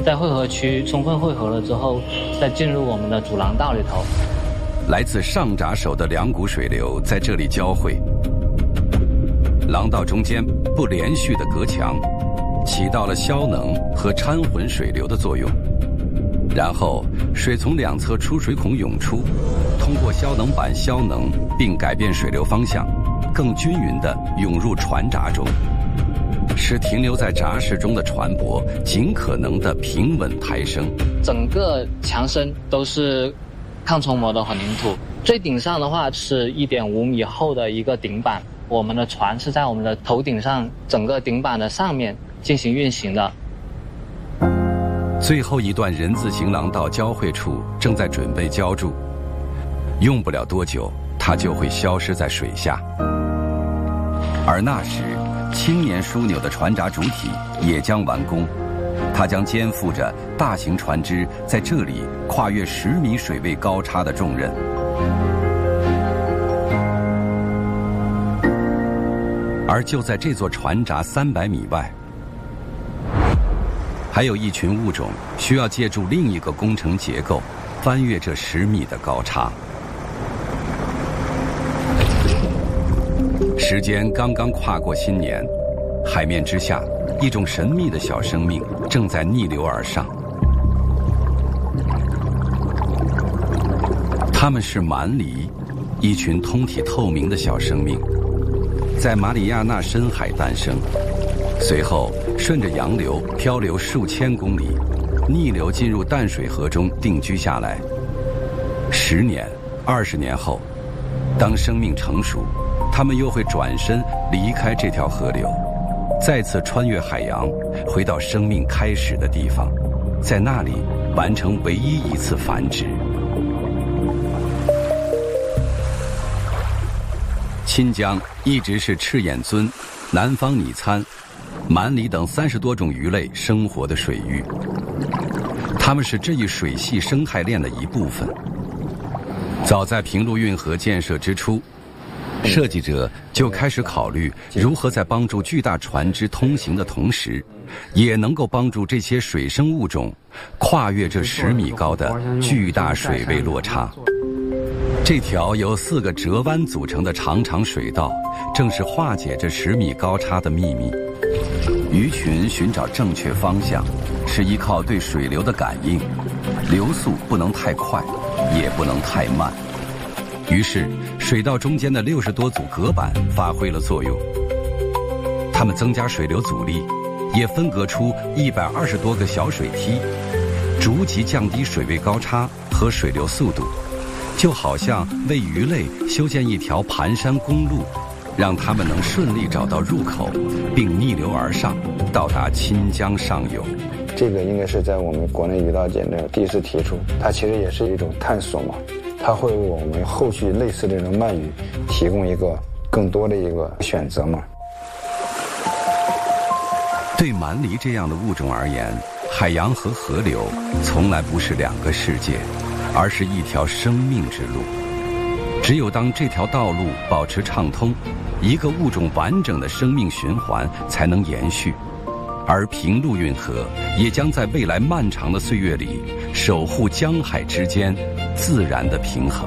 在汇合区充分汇合了之后，再进入我们的主廊道里头。 来自上闸手的两股水流在这里交汇，廊道中间不连续的隔墙，起到了消能和掺混水流的作用。然后水从两侧出水孔涌出，通过消能板消能，并改变水流方向，更均匀地涌入船闸中，使停留在闸室中的船舶尽可能的平稳抬升。 整个墙身都是抗冲膜的混凝土，最顶上的话是1.5米厚的一个顶板，我们的船是在我们的头顶上，整个顶板的上面进行运行的。 最后一段人字形廊道交汇处正在准备浇筑，用不了多久，它就会消失在水下。而那时，轻年枢纽的船闸主体也将完工，它将肩负着大型船只在这里跨越10米水位高差的重任。而就在这座船闸300米外，还有一群物种需要借助另一个工程结构翻越这10米的高差。时间刚刚跨过新年，海面之下，一种神秘的小生命正在逆流而上。它们是蛮狸，一群通体透明的小生命，在马里亚纳深海诞生，随后顺着洋流漂流数千公里，逆流进入淡水河中定居下来。10年、20年后，当生命成熟，它们又会转身离开这条河流，再次穿越海洋，回到生命开始的地方，在那里完成唯一一次繁殖。新疆一直是赤眼鳟、南方拟参、蛮狸等30多种鱼类生活的水域，它们是这一水系生态链的一部分。早在平陆运河建设之初，设计者就开始考虑如何在帮助巨大船只通行的同时，也能够帮助这些水生物种跨越这10米高的巨大水位落差。这条由4个折弯组成的长长水道，正是化解这10米高差的秘密。鱼群寻找正确方向，是依靠对水流的感应，流速不能太快，也不能太慢。于是，水道中间的60多组隔板发挥了作用。它们增加水流阻力，也分隔出120多个小水梯，逐级降低水位高差和水流速度，就好像为鱼类修建一条盘山公路，让它们能顺利找到入口，并逆流而上，到达钦江上游。 这个应该是在我们国内鱼道界内第一次提出，它其实也是一种探索嘛，它会为我们后续类似的这种鳗鱼提供一个更多的一个选择嘛。 对蛮狸这样的物种而言，海洋和河流从来不是2个世界，而是一条生命之路。只有当这条道路保持畅通，一个物种完整的生命循环才能延续，而平陆运河也将在未来漫长的岁月里守护江海之间自然的平衡。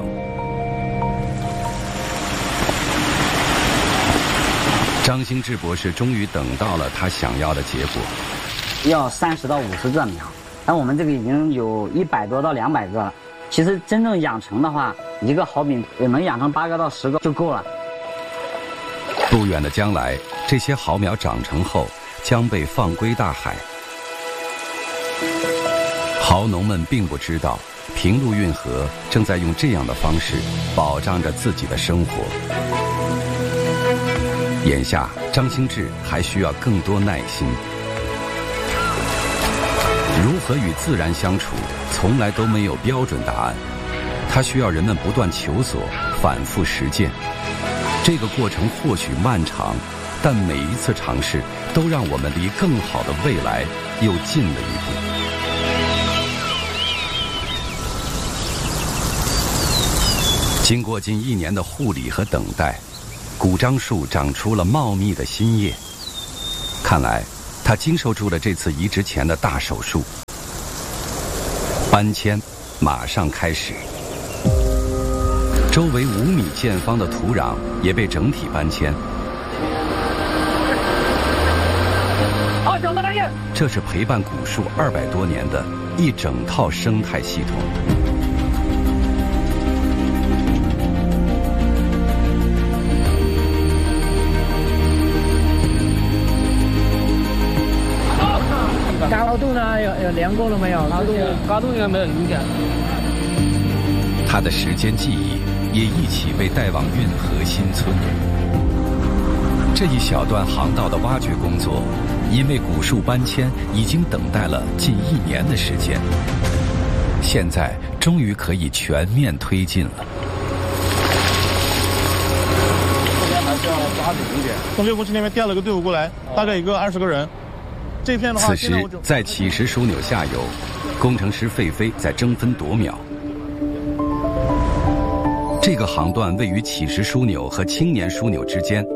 张兴志博士终于等到了他想要的结果， 要30到50个苗，但我们这个已经有100多到200个了。其实真正养成的话，一个蚝饼也能养成8个到10个就够了。 不远的将来，这些蚝苗长成后将被放归大海。蚝农们并不知道，平陆运河正在用这样的方式保障着自己的生活。眼下，张兴志还需要更多耐心。如何与自然相处，从来都没有标准答案。它需要人们不断求索，反复实践。这个过程或许漫长，但每一次尝试都让我们离更好的未来又近了一步。经过近1年的护理和等待，古樟树长出了茂密的新叶。看来，它经受住了这次移植前的大手术， 搬迁马上开始。周围5米见方的土壤也被整体搬迁。这是陪伴古树200多年的一整套生态系统。 高度呢？有量过了没有？高度应该没有影响。 他的时间记忆也一起被带往运河新村。这一小段航道的挖掘工作，因为古树搬迁，已经等待了近1年的时间，现在终于可以全面推进了。 这边还是要抓紧一点。从6公区那边调了个队伍过来，大概有个20个人。这片的话， 此时在启石枢纽下游，工程师费飞在争分夺秒。这个航段位于启石枢纽和青年枢纽之间。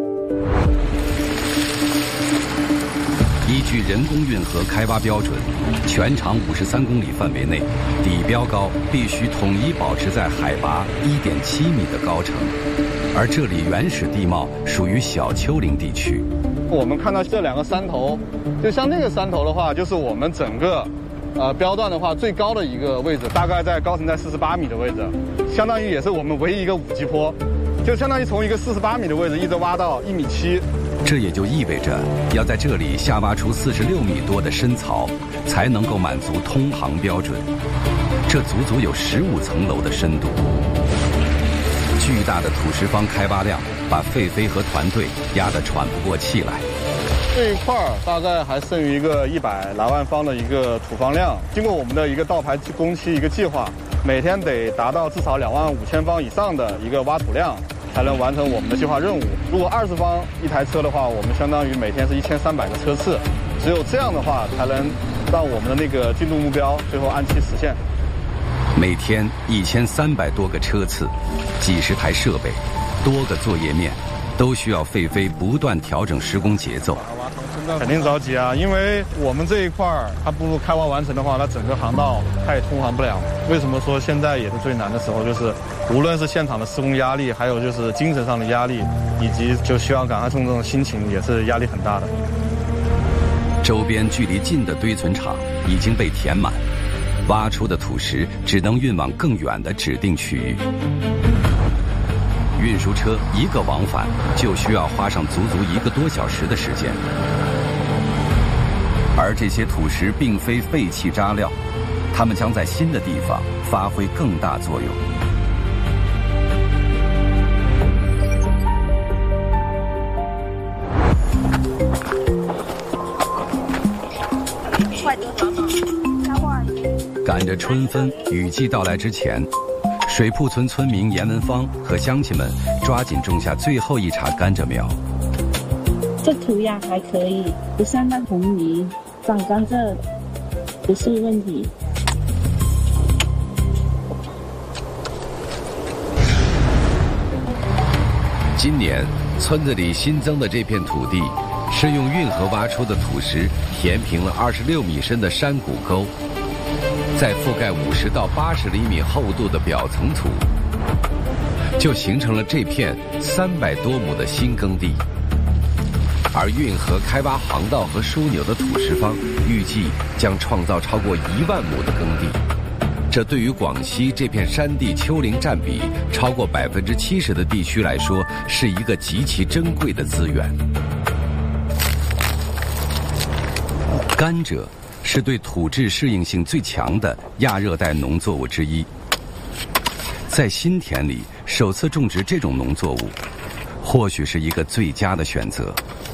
依据人工运河开挖标准，全长53公里范围内，底标高必须统一保持在海拔1.7米的高程，而这里原始地貌属于小丘陵地区。 我们看到这2个山头，就像那个山头的话，就是我们整个标段的话最高的一个位置，大概在高程在48米的位置，相当于也是我们唯一一个5级坡，就相当于从一个48米的位置一直挖到1.7米。 这也就意味着要在这里下挖出46米多的深槽，才能够满足通航标准。这足足有15层楼的深度。巨大的土石方开挖量把费飞和团队压得喘不过气来。 这一块大概还剩余一个100来万方的一个土方量，经过我们的一个倒排工期一个计划，每天得达到至少25000方以上的一个挖土量，才能完成我们的计划任务。如果20方一台车的话，我们相当于每天是1300个车次，只有这样的话，才能让我们的那个进度目标最后按期实现。 每天1300多个车次，几十台设备，多个作业面，都需要费飞不断调整施工节奏。 肯定着急啊，因为我们这一块它不开挖完成的话，它整个航道它也通航不了。为什么说现在也是最难的时候？就是无论是现场的施工压力，还有就是精神上的压力，以及就希望赶快送这种心情，也是压力很大的。 周边距离近的堆存场已经被填满，挖出的土石只能运往更远的指定区域。运输车一个往返就需要花上足足1个多小时的时间，而这些土石并非废弃渣料，它们将在新的地方发挥更大作用。赶着春分雨季到来之前，水铺村村民严文芳和乡亲们抓紧种下最后一茬甘蔗苗。 这土壤还可以，不像那红泥，长甘蔗不是问题。 今年村子里新增的这片土地，是用运河挖出的土石填平了26米深的山谷沟，再覆盖50到80厘米厚度的表层土，就形成了这片300多亩的新耕地。而运河开挖航道和枢纽的土石方，预计将创造超过1万亩的耕地。这对于广西这片山地丘陵占比超过70%的地区来说，是一个极其珍贵的资源。甘蔗是对土质适应性最强的亚热带农作物之一。在新田里首次种植这种农作物，或许是一个最佳的选择。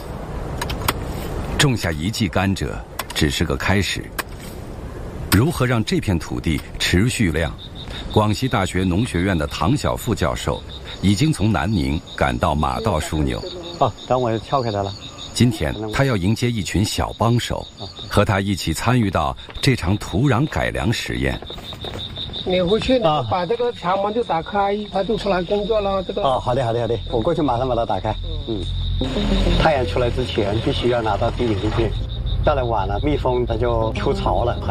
种下1季甘蔗只是个开始，如何让这片土地持续亮？广西大学农学院的唐晓富教授已经从南宁赶到马道枢纽。 等我跳开它了。 今天他要迎接一群小帮手，和他一起参与到这场土壤改良实验。 你回去把这个墙门就打开，他就出来工作了。这个好的，我过去马上把它打开。太阳出来之前必须要拿到地里去，到了晚了蜜蜂它就出巢了。